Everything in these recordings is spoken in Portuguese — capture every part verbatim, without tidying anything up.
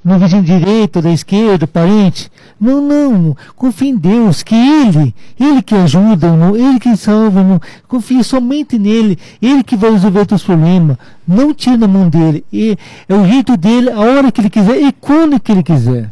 no vizinho direito, da esquerda, parente. Não, não, confie em Deus, que Ele, Ele que ajuda, irmão, Ele que salva, irmão. Confie somente nele, Ele que vai resolver os teus problemas. Não tira da mão dele. E é o jeito dele, a hora que ele quiser e quando que ele quiser.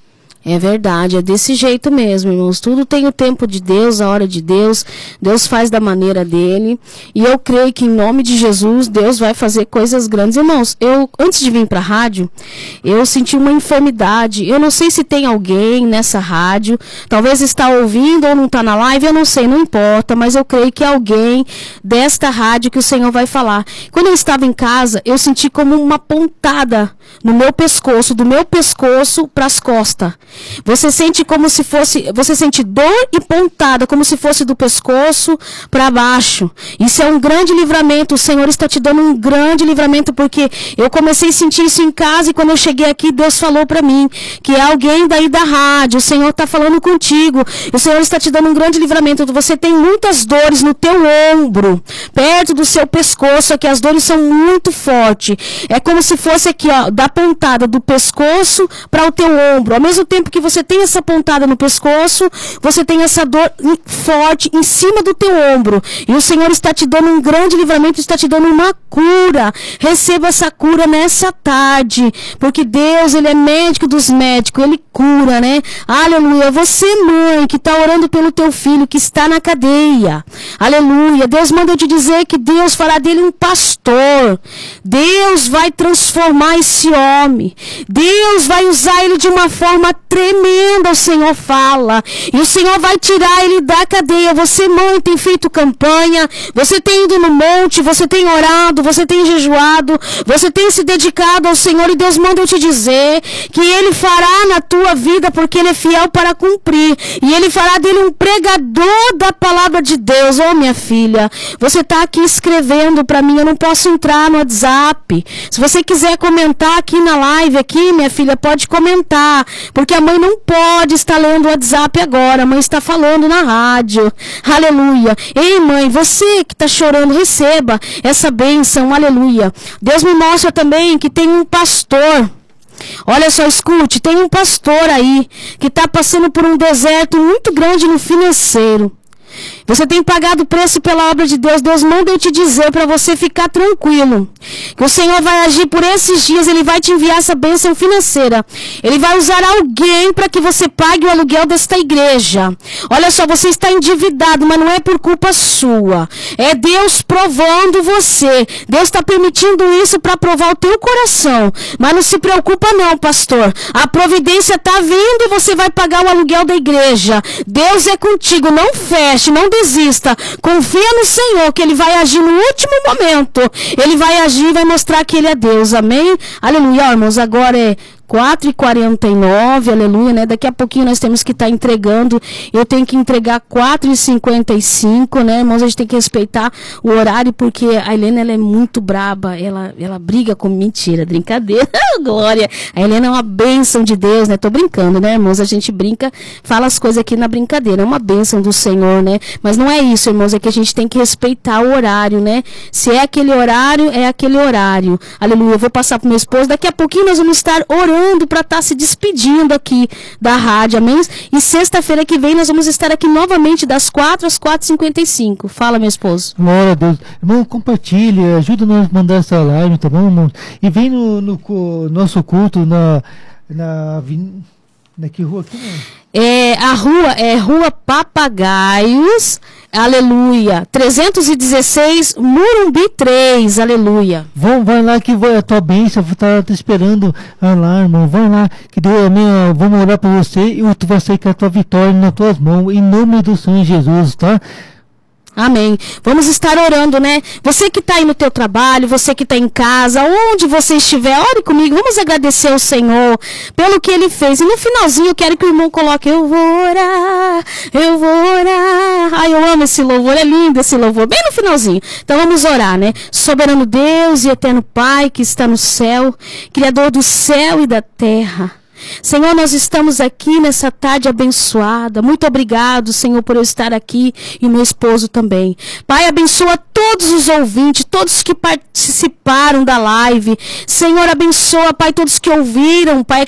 É verdade, é desse jeito mesmo, irmãos. Tudo tem o tempo de Deus, a hora de Deus. Deus faz da maneira dele. E eu creio que em nome de Jesus, Deus vai fazer coisas grandes. Irmãos, eu, antes de vir para a rádio, eu senti uma enfermidade. Eu não sei se tem alguém nessa rádio, talvez está ouvindo ou não está na live, eu não sei, não importa. Mas eu creio que é alguém desta rádio que o Senhor vai falar. Quando eu estava em casa, eu senti como uma pontada no meu pescoço, do meu pescoço para as costas. Você sente como se fosse, você sente dor e pontada, como se fosse do pescoço para baixo. Isso é um grande livramento, o Senhor está te dando um grande livramento, porque eu comecei a sentir isso em casa e quando eu cheguei aqui, Deus falou para mim, que é alguém daí da rádio, o Senhor está falando contigo, o Senhor está te dando um grande livramento. Você tem muitas dores no teu ombro, perto do seu pescoço, aqui as dores são muito fortes. É como se fosse aqui, ó, da pontada do pescoço para o teu ombro. Ao mesmo tempo que você tem essa pontada no pescoço, você tem essa dor forte em cima do teu ombro. E o Senhor está te dando um grande livramento, está te dando uma cura. Receba essa cura nessa tarde, porque Deus, Ele é médico dos médicos, Ele cura, né? Aleluia. Você, mãe, que está orando pelo teu filho, que está na cadeia. Aleluia. Deus manda eu te dizer que Deus fará dele um pastor. Deus vai transformar esse homem. Deus vai usar ele de uma forma tremenda, o Senhor fala. E o Senhor vai tirar ele da cadeia. Você, mãe, tem feito campanha, você tem ido no monte, você tem orado, você tem jejuado, você tem se dedicado ao Senhor, e Deus manda eu te dizer que Ele fará na tua vida, porque Ele é fiel para cumprir. E Ele fará dele um pregador da palavra de Deus. Ô, minha filha, você está aqui escrevendo para mim, eu não posso entrar no WhatsApp. Se você quiser comentar aqui na live, aqui, minha filha, pode comentar, porque a mãe não pode estar lendo o WhatsApp agora, a mãe está falando na rádio. Aleluia. Ei, mãe, você que está chorando, receba essa bênção, aleluia. Deus me mostra também que tem um pastor. Olha só, escute, tem um pastor aí que está passando por um deserto muito grande no financeiro. Você tem pagado o preço pela obra de Deus. Deus manda eu te dizer para você ficar tranquilo, que o Senhor vai agir por esses dias. Ele vai te enviar essa bênção financeira. Ele vai usar alguém para que você pague o aluguel desta igreja. Olha só, você está endividado, mas não é por culpa sua. É Deus provando você. Deus está permitindo isso para provar o teu coração. Mas não se preocupa não, pastor. A providência está vindo e você vai pagar o aluguel da igreja. Deus é contigo. Não feche, não desista. Confia no Senhor, que Ele vai agir no último momento. Ele vai agir e vai mostrar que Ele é Deus. Amém? Aleluia, irmãos. Agora é quatro e quarenta e nove, aleluia, né? Daqui a pouquinho nós temos que estar tá entregando. Eu tenho que entregar quatro e cinquenta e cinco, né, irmãos? A gente tem que respeitar o horário, porque a Helena, ela é muito braba. Ela, ela briga com mentira, brincadeira. Glória! A Helena é uma bênção de Deus, né? Tô brincando, né, irmãos? A gente brinca, fala as coisas aqui na brincadeira. É uma bênção do Senhor, né? Mas não é isso, irmãos. É que a gente tem que respeitar o horário, né? Se é aquele horário, é aquele horário. Aleluia. Eu vou passar pro meu esposo. Daqui a pouquinho nós vamos estar orando para estar tá se despedindo aqui da rádio, amém? E sexta-feira que vem nós vamos estar aqui novamente das quatro às quatro e cinquenta e cinco. Fala, meu esposo. Glória a Deus. Irmão, compartilha, ajuda nós a mandar essa live, tá bom, irmão? E vem no, no, no nosso culto na... na, na que rua aqui, né? É, a rua é Rua Papagaios, aleluia, trezentos e dezesseis, Morumbi três, aleluia. Vão, vai lá que vai, a tua bênção está te esperando lá, irmão. Vai lá, que Deus, amém, vamos orar por você e tu vai sair com a tua vitória nas tuas mãos, em nome do Senhor Jesus, tá? Amém. Vamos estar orando, né? Você que está aí no teu trabalho, você que está em casa, onde você estiver, ore comigo. Vamos agradecer ao Senhor pelo que Ele fez. E no finalzinho eu quero que o irmão coloque: eu vou orar, eu vou orar. Ai, eu amo esse louvor, é lindo esse louvor. Bem no finalzinho. Então vamos orar, né? Soberano Deus e eterno Pai que está no céu, Criador do céu e da terra. Senhor, nós estamos aqui nessa tarde abençoada. Muito obrigado, Senhor, por eu estar aqui e meu esposo também. Pai, abençoa todos os ouvintes, todos que participaram da live. Senhor, abençoa, Pai, todos que ouviram, Pai,